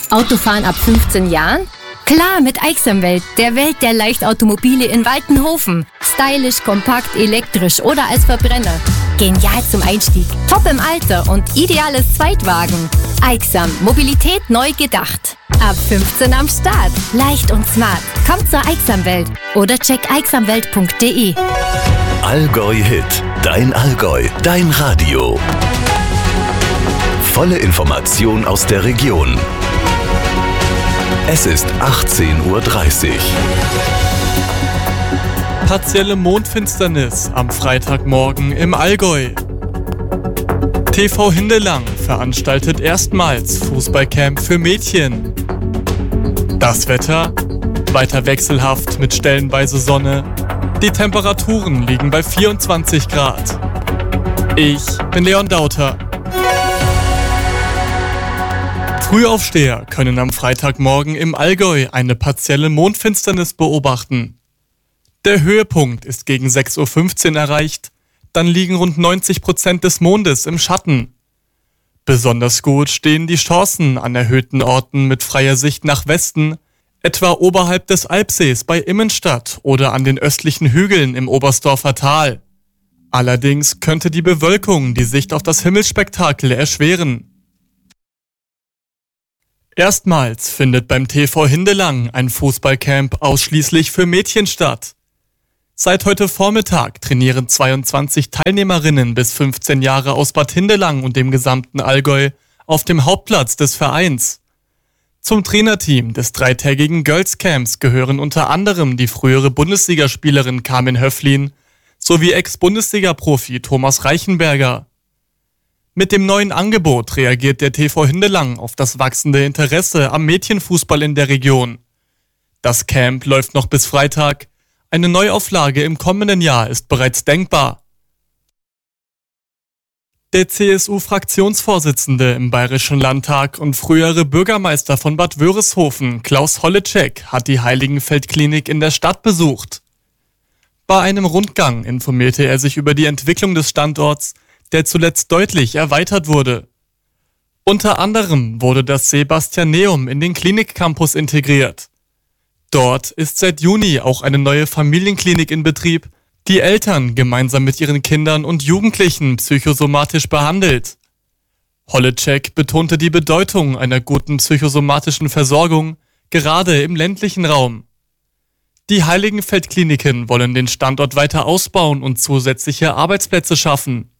Autofahren ab 15 Jahren? Klar, mit Aixamwelt, der Welt der Leichtautomobile in Waltenhofen. Stylisch, kompakt, elektrisch oder als Verbrenner. Genial zum Einstieg, top im Alter und ideales Zweitwagen. Aixam, Mobilität neu gedacht. Ab 15 am Start. Leicht und smart. Kommt zur Aixamwelt oder check aixamwelt.de. Allgäu Hit. Dein Allgäu. Dein Radio. Volle Information aus der Region. Es ist 18:30 Uhr. Partielle Mondfinsternis am Freitagmorgen im Allgäu. TV Hindelang veranstaltet erstmals Fußballcamp für Mädchen. Das Wetter? Weiter wechselhaft mit stellenweise Sonne. Die Temperaturen liegen bei 24 Grad. Ich bin Leon Dauter. Frühaufsteher können am Freitagmorgen im Allgäu eine partielle Mondfinsternis beobachten. Der Höhepunkt ist gegen 6:15 Uhr erreicht, dann liegen rund 90% des Mondes im Schatten. Besonders gut stehen die Chancen an erhöhten Orten mit freier Sicht nach Westen, etwa oberhalb des Alpsees bei Immenstadt oder an den östlichen Hügeln im Oberstdorfer Tal. Allerdings könnte die Bewölkung die Sicht auf das Himmelsspektakel erschweren. Erstmals findet beim TV Hindelang ein Fußballcamp ausschließlich für Mädchen statt. Seit heute Vormittag trainieren 22 Teilnehmerinnen bis 15 Jahre aus Bad Hindelang und dem gesamten Allgäu auf dem Hauptplatz des Vereins. Zum Trainerteam des dreitägigen Girls Camps gehören unter anderem die frühere Bundesligaspielerin Carmen Höflin sowie Ex-Bundesliga-Profi Thomas Reichenberger. Mit dem neuen Angebot reagiert der TV Hindelang auf das wachsende Interesse am Mädchenfußball in der Region. Das Camp läuft noch bis Freitag. Eine Neuauflage im kommenden Jahr ist bereits denkbar. Der CSU-Fraktionsvorsitzende im Bayerischen Landtag und frühere Bürgermeister von Bad Wörishofen, Klaus Holleczek, hat die Heiligenfeld-Klinik in der Stadt besucht. Bei einem Rundgang informierte er sich über die Entwicklung des Standorts, der zuletzt deutlich erweitert wurde. Unter anderem wurde das Sebastianeum in den Klinikcampus integriert. Dort ist seit Juni auch eine neue Familienklinik in Betrieb, die Eltern gemeinsam mit ihren Kindern und Jugendlichen psychosomatisch behandelt. Holleczek betonte die Bedeutung einer guten psychosomatischen Versorgung, gerade im ländlichen Raum. Die Heiligenfeld-Kliniken wollen den Standort weiter ausbauen und zusätzliche Arbeitsplätze schaffen.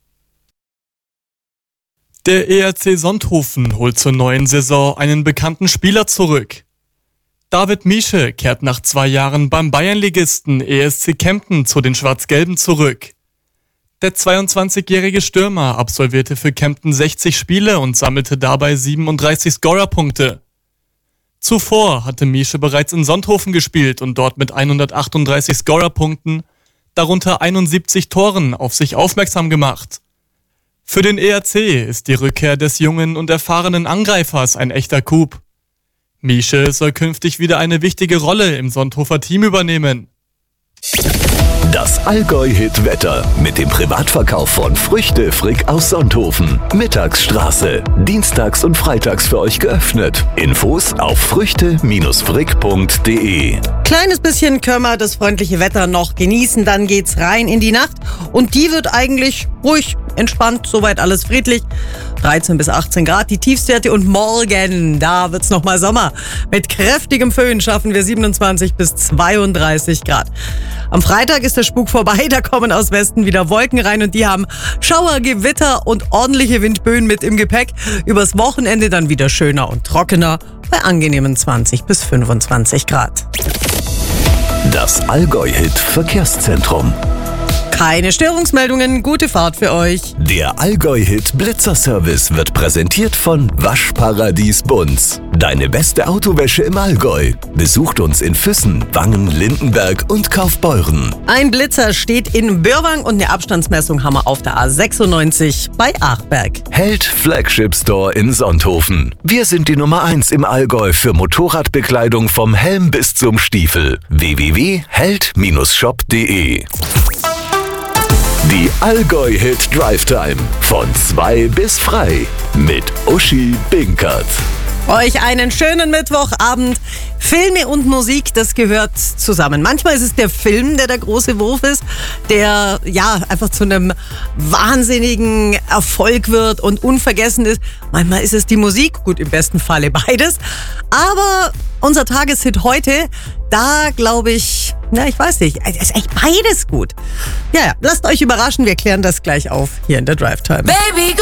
Der ERC Sonthofen holt zur neuen Saison einen bekannten Spieler zurück. David Miesche kehrt nach 2 Jahren beim Bayernligisten ESC Kempten zu den Schwarz-Gelben zurück. Der 22-jährige Stürmer absolvierte für Kempten 60 Spiele und sammelte dabei 37 Scorerpunkte. Zuvor hatte Miesche bereits in Sonthofen gespielt und dort mit 138 Scorerpunkten, darunter 71 Toren, auf sich aufmerksam gemacht. Für den ERC ist die Rückkehr des jungen und erfahrenen Angreifers ein echter Coup. Miesche soll künftig wieder eine wichtige Rolle im Sonthofer Team übernehmen. Das Allgäu-Hit-Wetter mit dem Privatverkauf von Früchte Frick aus Sonthofen. Mittagsstraße. Dienstags und freitags für euch geöffnet. Infos auf früchte-frick.de. Kleines bisschen können wir das freundliche Wetter noch genießen, dann geht's rein in die Nacht und die wird eigentlich ruhig, entspannt, soweit alles friedlich. 13 bis 18 Grad die Tiefstwerte und morgen, da wird's nochmal Sommer. Mit kräftigem Föhn schaffen wir 27 bis 32 Grad. Am Freitag ist der Spuk vorbei, da kommen aus Westen wieder Wolken rein und die haben Schauer, Gewitter und ordentliche Windböen mit im Gepäck. Übers Wochenende dann wieder schöner und trockener bei angenehmen 20 bis 25 Grad. Das Allgäu-Hit Verkehrszentrum. Keine Störungsmeldungen, gute Fahrt für euch. Der Allgäu-Hit Blitzerservice wird präsentiert von Waschparadies Bunz. Deine beste Autowäsche im Allgäu. Besucht uns in Füssen, Wangen, Lindenberg und Kaufbeuren. Ein Blitzer steht in Börwang und eine Abstandsmessung haben wir auf der A96 bei Achberg. Held Flagship Store in Sonthofen. Wir sind die Nummer 1 im Allgäu für Motorradbekleidung vom Helm bis zum Stiefel. www.held-shop.de. Die Allgäu-Hit Drive Time. Von 2 bis frei. Mit Uschi Binkert. Euch einen schönen Mittwochabend. Filme und Musik, das gehört zusammen. Manchmal ist es der Film, der große Wurf ist, der ja einfach zu einem wahnsinnigen Erfolg wird und unvergessen ist. Manchmal ist es die Musik, gut, im besten Falle beides. Aber unser Tageshit heute, da glaube ich, ich weiß nicht, ist echt beides gut. Ja, lasst euch überraschen, wir klären das gleich auf hier in der Drive Time. Baby.